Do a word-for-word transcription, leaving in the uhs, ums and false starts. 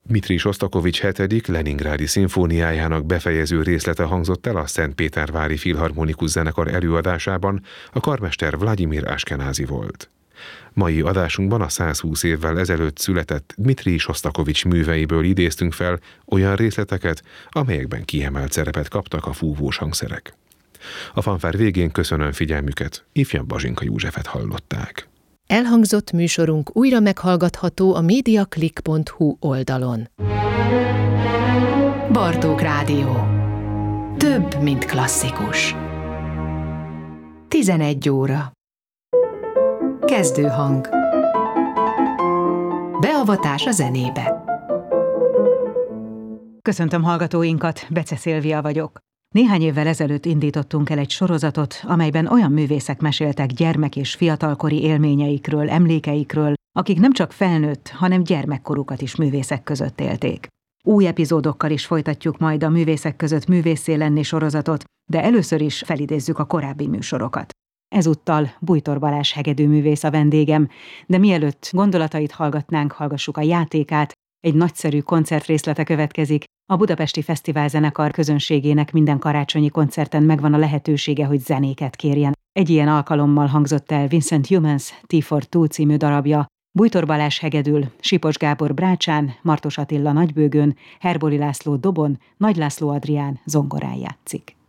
Dmitrij Sosztakovics hetedik leningrádi szimfóniájának befejező részlete hangzott el a Szentpétervári Filharmonikus Zenekar előadásában, a karmester Vladimir Ashkenazi volt. Mai adásunkban a százhúsz évvel ezelőtt született Dmitrij Sosztakovics műveiből idéztünk fel olyan részleteket, amelyekben kiemelt szerepet kaptak a fúvós hangszerek. A fanfár végén köszönöm figyelmüket, ifjabb Bazsinka Józsefet hallották. Elhangzott műsorunk újra meghallgatható a mediaclick pont hu oldalon. Bartók Rádió. Több, mint klasszikus. tizenegy óra. Kezdőhang. Beavatás a zenébe. Köszöntöm hallgatóinkat, Bece Szilvia vagyok. Néhány évvel ezelőtt indítottunk el egy sorozatot, amelyben olyan művészek meséltek gyermek- és fiatalkori élményeikről, emlékeikről, akik nem csak felnőtt, hanem gyermekkorukat is művészek között élték. Új epizódokkal is folytatjuk majd a Művészek között művésszé lenni sorozatot, de először is felidézzük a korábbi műsorokat. Ezúttal Bújtor Balázs hegedűművész a vendégem, de mielőtt gondolatait hallgatnánk, hallgassuk a játékát. Egy nagyszerű koncertrészlete következik. A Budapesti Fesztiválzenekar közönségének minden karácsonyi koncerten megvan a lehetősége, hogy zenéket kérjen. Egy ilyen alkalommal hangzott el Vincent Youmans Tea for Two című darabja. Bújtor Balázs hegedül, Sipos Gábor brácsán, Martos Attila nagybőgőn, Herboli László dobon, Nagy László Adrián zongorán játszik.